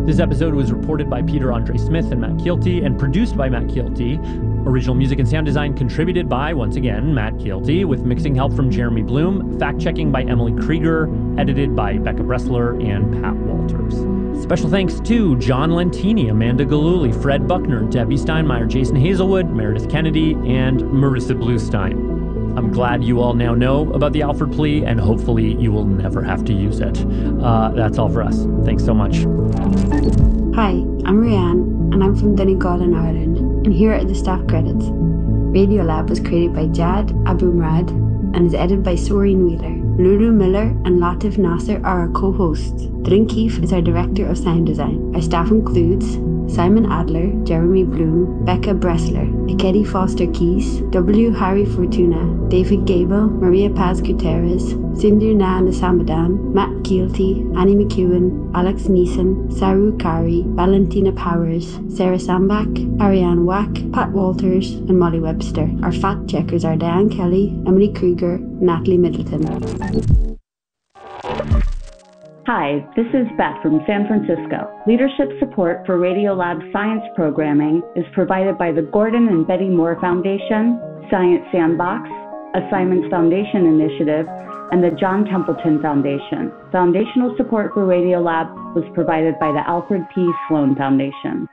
This episode was reported by Peter Andre Smith and Matt Kielty and produced by Matt Kielty. Original music and sound design contributed by, once again, Matt Kielty, with mixing help from Jeremy Bloom, fact-checking by Emily Krieger, edited by Becca Bressler and Pat Walters. Special thanks to John Lentini, Amanda Galuli, Fred Buckner, Debbie Steinmeier, Jason Hazelwood, Meredith Kennedy, and Marissa Bluestein. I'm glad you all now know about the Alford plea, and hopefully you will never have to use it. That's all for us. Thanks so much. Hi, I'm Rianne, and I'm from Donegal in Ireland, and here are the staff credits. Radiolab was created by Jad Abumrad and is edited by Soreen Wheeler. Lulu Miller and Latif Nasser are our co-hosts. Drin Keefe is our director of sound design. Our staff includes Simon Adler, Jeremy Bloom, Becca Bressler, Ikedi Foster Keys, W. Harry Fortuna, David Gable, Maria Paz Gutierrez, Sindhu Na Nasamadan, Matt Kielty, Annie McEwen, Alex Neeson, Saru Kari, Valentina Powers, Sarah Sambach, Ariane Wack, Pat Walters, and Molly Webster. Our fact checkers are Diane Kelly, Emily Krieger, and Natalie Middleton. Hi, this is Beth from San Francisco. Leadership support for Radiolab science programming is provided by the Gordon and Betty Moore Foundation, Science Sandbox, a Simons Foundation initiative, and the John Templeton Foundation. Foundational support for Radiolab was provided by the Alfred P. Sloan Foundation.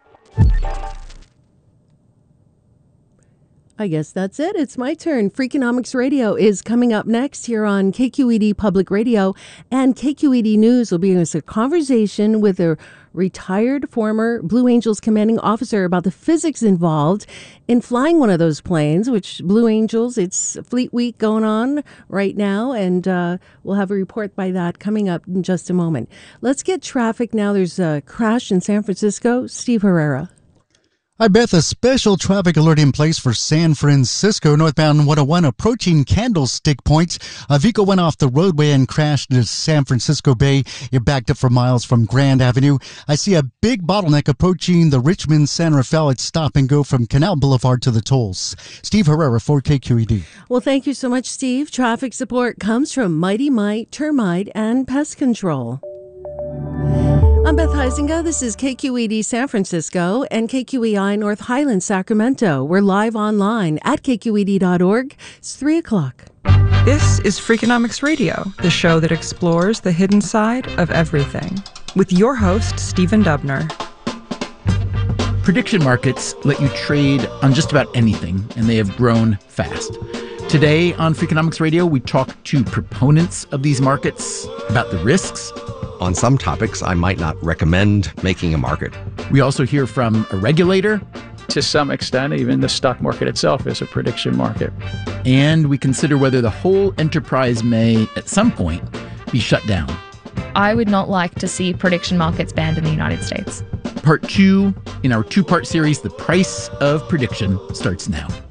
I guess that's it. It's my turn. Freakonomics Radio is coming up next here on KQED Public Radio, and KQED News will be a conversation with a retired former Blue Angels commanding officer about the physics involved in flying one of those planes, which Blue Angels, it's Fleet Week going on right now, and we'll have a report by that coming up in just a moment. Let's get traffic now. There's a crash in San Francisco. Steve Herrera. Hi, Beth. A special traffic alert in place for San Francisco. Northbound 101 approaching Candlestick Point. A vehicle went off the roadway and crashed into San Francisco Bay. It backed up for miles from Grand Avenue. I see a big bottleneck approaching the Richmond San Rafael at Stop and Go from Canal Boulevard to the tolls. Steve Herrera for KQED. Well, thank you so much, Steve. Traffic support comes from Mighty Mite, Termite, and Pest Control. I'm Beth Heisinger. This is KQED San Francisco and KQEI North Highlands, Sacramento. We're live online at kqed.org. It's 3 o'clock. This is Freakonomics Radio, the show that explores the hidden side of everything, with your host, Stephen Dubner. Prediction markets let you trade on just about anything, and they have grown fast. Today on Freakonomics Radio, we talk to proponents of these markets about the risks. On some topics, I might not recommend making a market. We also hear from a regulator. To some extent, even the stock market itself is a prediction market. And we consider whether the whole enterprise may, at some point, be shut down. I would not like to see prediction markets banned in the United States. Part 2 in our two-part series, The Price of Prediction, starts now.